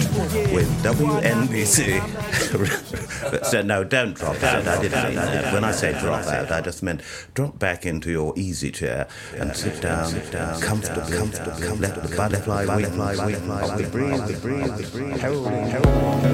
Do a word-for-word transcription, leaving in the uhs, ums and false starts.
with W N B C. So no, don't drop out. I didn't mean that. When I say drop out, I just meant drop back into your easy chair and sit down, sit down, comfortably, comfortably. Let the butterfly wing, wing, wing. Breathe, breathe, breathe.